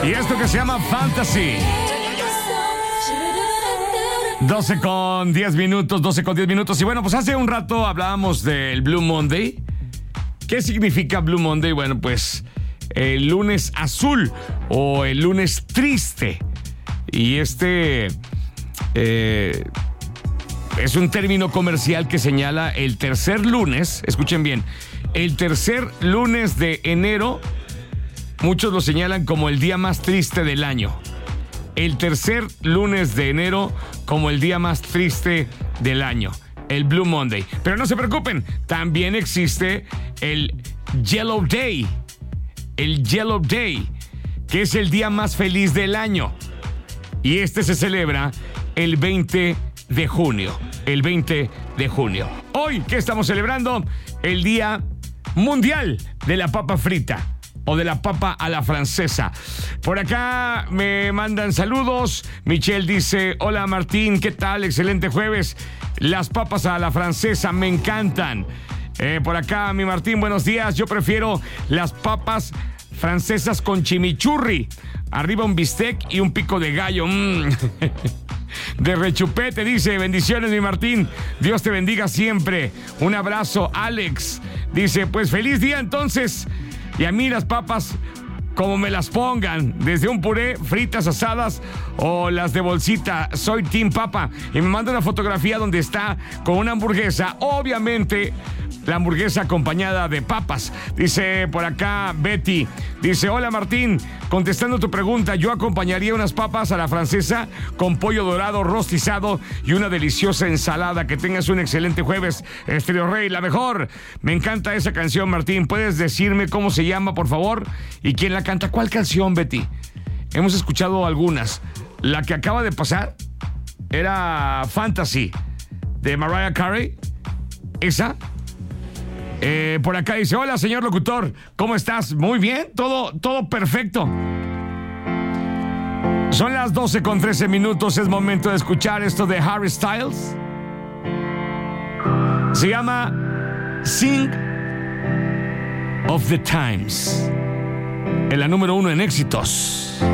Y esto que se llama Fantasy. 12 con 10 minutos. Y bueno, pues hace un rato hablábamos del Blue Monday. ¿Qué significa Blue Monday? Bueno, pues el lunes azul o el lunes triste. Y es un término comercial que señala el tercer lunes, escuchen bien, el tercer lunes de enero. Muchos lo señalan como el día más triste del año. El tercer lunes de enero como el día más triste del año. El Blue Monday. Pero no se preocupen, también existe el Yellow Day. El Yellow Day, que es el día más feliz del año. Y este se celebra el 20 de junio. El 20 de junio. Hoy, ¿qué estamos celebrando? El Día Mundial de la Papa Frita. O de la papa a la francesa. Por acá me mandan saludos. Michelle dice: hola Martín, ¿qué tal? Excelente jueves. Las papas a la francesa me encantan. Por acá mi Martín, buenos días. Yo prefiero las papas francesas con chimichurri. Arriba un bistec y un pico de gallo. De rechupete, dice: bendiciones mi Martín, Dios te bendiga siempre. Un abrazo. Alex dice: pues feliz día entonces. Y a mí las papas, como me las pongan, desde un puré, fritas, asadas o las de bolsita, soy Team Papa. Y me manda una fotografía donde está con una hamburguesa, obviamente la hamburguesa acompañada de papas. Dice por acá Betty, dice: hola Martín, contestando tu pregunta, yo acompañaría unas papas a la francesa con pollo dorado rostizado y una deliciosa ensalada. Que tengas un excelente jueves, Estéreo Rey, la mejor. Me encanta esa canción, Martín. ¿Puedes decirme cómo se llama, por favor? ¿Y quién la canta? ¿Cuál canción, Betty? Hemos escuchado algunas. La que acaba de pasar era Fantasy, de Mariah Carey. ¿Esa? Por acá dice: hola señor locutor, ¿cómo estás? Muy bien, todo perfecto. Son las 12 con 13 minutos. Es momento de escuchar esto de Harry Styles. Se llama Sing of the Times. En la número 1 en éxitos.